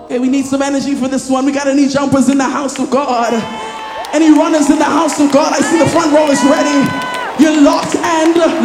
Okay, we need some energy for this one. We got any jumpers in the house of God? Any runners in the house of God? I see the front row is ready. You're locked and